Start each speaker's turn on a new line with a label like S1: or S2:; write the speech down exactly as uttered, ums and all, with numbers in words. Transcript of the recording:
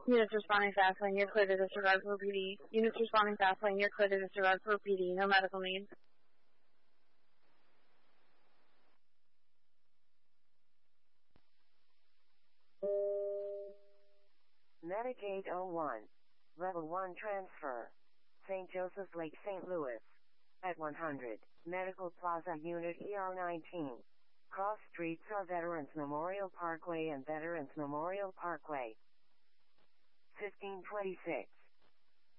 S1: Units responding fast lane, you're clear to disregard for P D. Units responding fast lane, you're clear to disregard for P D. No medical needs.
S2: Medic eight oh one. Level one transfer. Saint Joseph's Lake, Saint Louis. At one hundred. Medical Plaza Unit E R nineteen. Cross streets are Veterans Memorial Parkway and Veterans Memorial Parkway. fifteen twenty-six.